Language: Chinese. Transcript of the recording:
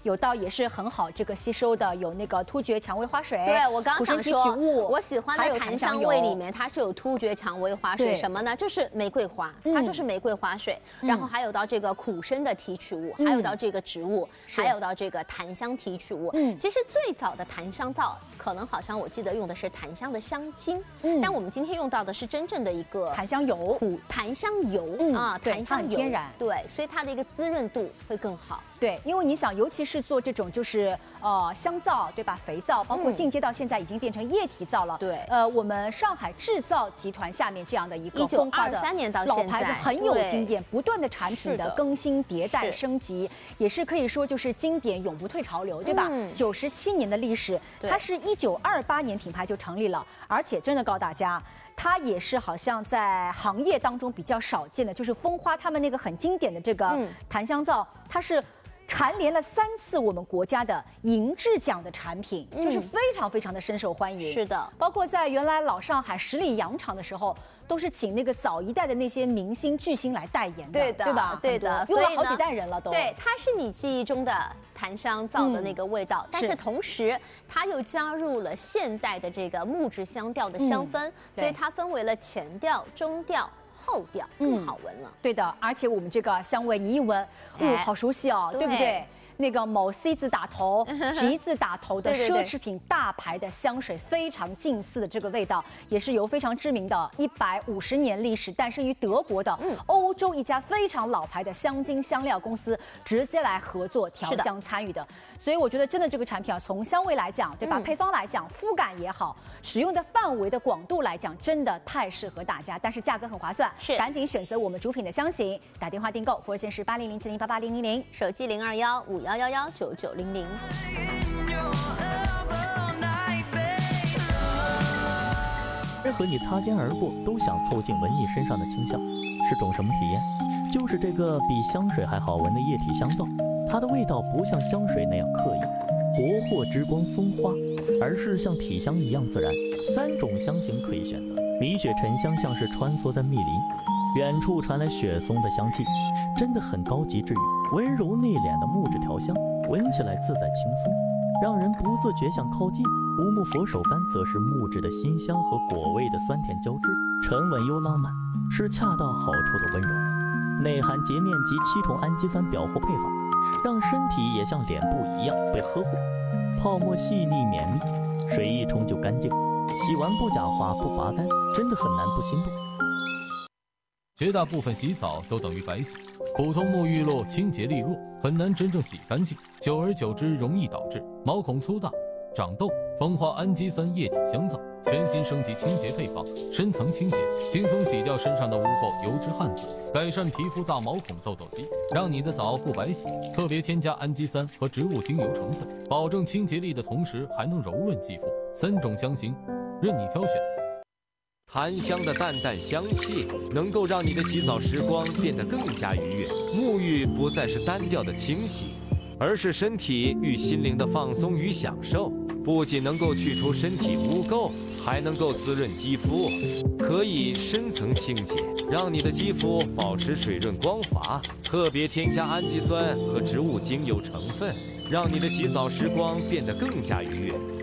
有到也是很好这个吸收的，有那个突厥蔷薇花水。 对，我刚想说，我喜欢的檀香味里面。 面它是有突厥蔷薇花水，什么呢？就是玫瑰花，它就是玫瑰花水，然后还有到这个苦参的提取物，还有到这个植物，还有到这个檀香提取物。其实最早的檀香皂，可能好像我记得用的是檀香的香精，但我们今天用到的是真正的一个檀香油， 檀香油啊，檀香油， 天然， 对，所以它的一个滋润度会更好。 对，因为你想，尤其是做这种就是香皂，对吧？肥皂，包括进阶到现在已经变成液体皂了。 对， 我们上海制造集团下面这样的一个 1923年到现在老牌子很有经验，不断的产品的更新迭代升级，也是可以说就是经典永不退潮流，对吧？97年的历史，它是1928年品牌就成立了，而且真的告诉大家。 它也是好像在行业当中比较少见的，就是蜂花他们那个很经典的这个檀香皂，它是蝉联了3次我们国家的银质奖的产品，就是非常非常的深受欢迎。 是的， 包括在原来老上海十里洋场的时候，都是请那个早一代的那些明星巨星来代言的，对吧？ 对的， 用了好几代人了都。 对，它是你记忆中的檀香皂的那个味道，但是同时它又加入了现代的这个木质香调的香氛，所以它分为了前调、中调。 后调更好闻了， 对的，而且我们这个香味你一闻，好熟悉哦，对不对？那个某 C 字打头、G 字打头的奢侈品大牌的香水，非常近似的这个味道，也是由非常知名的150年历史、诞生于德国的欧洲一家非常老牌的香精香料公司直接来合作调香参与的。所以我觉得真的这个产品啊，从香味来讲，对吧？配方来讲，肤感也好，使用的范围的广度来讲，真的太适合大家，但是价格很划算，赶紧选择我们主品的香型，打电话订购，服务热线是8007088000， 手机02151119900。 人和你擦肩而过，都想凑近闻你身上的清香，是种什么体验？就是这个比香水还好闻的液体香皂。 它的味道不像香水那样刻意，国货之光蜂花，而是像体香一样自然。3种香型可以选择，米雪沉香像是穿梭在密林，远处传来雪松的香气，真的很高级治愈。温柔内敛的木质调香，闻起来自在轻松，让人不自觉想靠近。乌木佛手柑则是木质的馨香和果味的酸甜交织，沉稳又浪漫，是恰到好处的温柔。内含洁面及7重氨基酸表活配方。 让身体也像脸部一样被呵护，泡沫细腻绵密，水一冲就干净，洗完不假滑不拔干，真的很难不心动。 绝大部分洗澡都等于白洗，普通沐浴露清洁力弱，很难真正洗干净，久而久之容易导致毛孔粗大、长痘。蜂花氨基酸液体香皂全新升级清洁配方，深层清洁，轻松洗掉身上的污垢、油脂、汗渍，改善皮肤大毛孔、痘痘肌，让你的澡不白洗。特别添加氨基酸和植物精油成分，保证清洁力的同时还能柔润肌肤。3种香型，任你挑选。 檀香的淡淡香气能够让你的洗澡时光变得更加愉悦，沐浴不再是单调的清洗，而是身体与心灵的放松与享受。不仅能够去除身体污垢，还能够滋润肌肤，可以深层清洁，让你的肌肤保持水润光滑。特别添加氨基酸和植物精油成分，让你的洗澡时光变得更加愉悦。